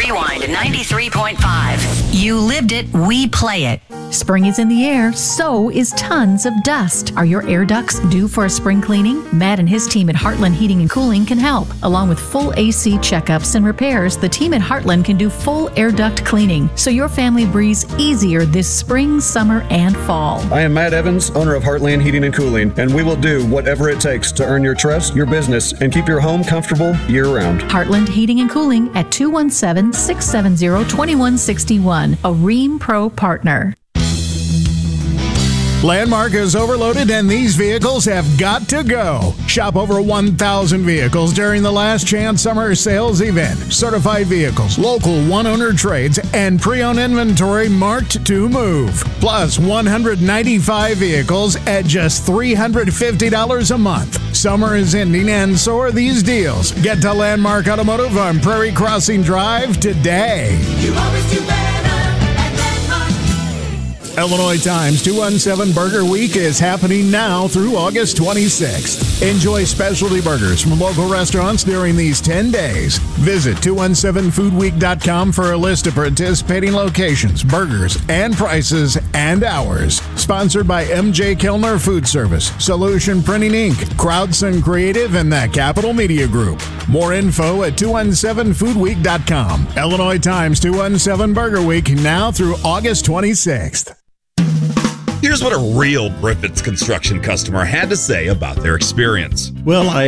Rewind 93.5. You lived it, we play it. Spring is in the air, so is tons of dust. Are your air ducts due for a spring cleaning? Matt and his team at Heartland Heating and Cooling can help. Along with full AC checkups and repairs, the team at Heartland can do full air duct cleaning, so your family breathes easier this spring, summer, and fall. I am Matt Evans, owner of Heartland Heating and Cooling, and we will do whatever it takes to earn your trust, your business, and keep your home comfortable year-round. Heartland Heating and Cooling at 217-670-2161, a Rheem Pro partner. Landmark is overloaded and these vehicles have got to go. Shop over 1,000 vehicles during the Last Chance Summer Sales event. Certified vehicles, local one-owner trades, and pre-owned inventory marked to move. Plus 195 vehicles at just $350 a month. Summer is ending and so are these deals. Get to Landmark Automotive on Prairie Crossing Drive today. You always do better. Illinois Times 217 Burger Week is happening now through August 26th. Enjoy specialty burgers from local restaurants during these 10 days. Visit 217foodweek.com for a list of participating locations, burgers, and prices and hours. Sponsored by MJ Kellner Food Service, Solution Printing Inc., Crowdson Creative, and the Capital Media Group. More info at 217foodweek.com. Illinois Times 217 Burger Week now through August 26th. Here's what a real Griffiths Construction customer had to say about their experience. Well, I